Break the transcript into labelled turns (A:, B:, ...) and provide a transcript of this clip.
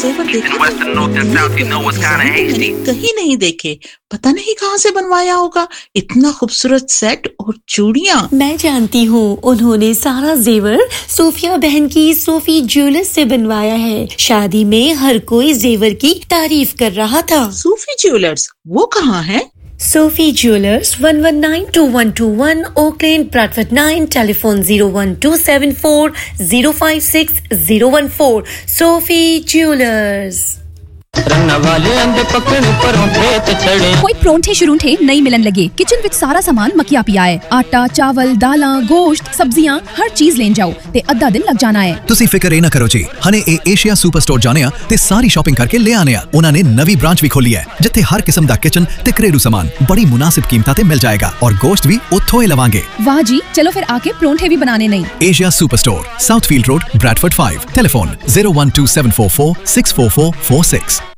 A: जेवर देखे कहीं नहीं देखे, पता नहीं कहाँ से बनवाया होगा इतना खूबसूरत सेट और चूड़ियाँ।
B: मैं जानती हूँ, उन्होंने सारा जेवर सोफिया बहन की सोफी ज्वेलर्स से बनवाया है। शादी में हर कोई जेवर की तारीफ कर रहा था।
A: सोफी ज्वेलर्स वो कहाँ है?
B: Sophie Jewelers 1192121 Oak Lane, Bradford 9, telephone 01274 056 014. Sophie Jewelers.
C: कोई परोंठे शुरूंठे नहीं मिलन लगे। किचन विच सारा सामान मकिया पिया है। आटा, चावल, दालां, गोश्त, सब्जियां हर चीज लेन जाओ ते अद्धा दिन लग जाना है।
D: ਤੁਸੀਂ ਫਿਕਰ ਇਹ ਨਾ ਕਰੋ ਜੀ, ਹਨੇ ਇਹ ਏਸ਼ੀਆ ਸੁਪਰ ਸਟੋਰ ਜਾਣੇ ਆ ਤੇ ਸਾਰੀ ਸ਼ਾਪਿੰਗ ਕਰਕੇ ਲੈ ਆਨੇ ਆ। ਉਹਨਾਂ ਨੇ ਨਵੀਂ ਬ੍ਰਾਂਚ ਵੀ ਖੋਲੀ ਹੈ ਜਿੱਥੇ ਹਰ ਕਿਸਮ ਦਾ ਕਿਚਨ ਤੇ ਘਰੇਲੂ ਸਾਮਾਨ ਬੜੀ ਮੁਨਾਸਿਬ ਕੀਮਤਾਂ ਤੇ ਮਿਲ ਜਾਏਗਾ ਔਰ ਗੋਸ਼ਤ ਵੀ ਉੱਥੋਂ ਹੀ ਲਵਾਂਗੇ।
C: वाह जी, चलो फिर आके परोंठे भी बनाने नहीं।
D: Asia super store, साउथफील्ड road, Bradford 5, telephone 01274464446।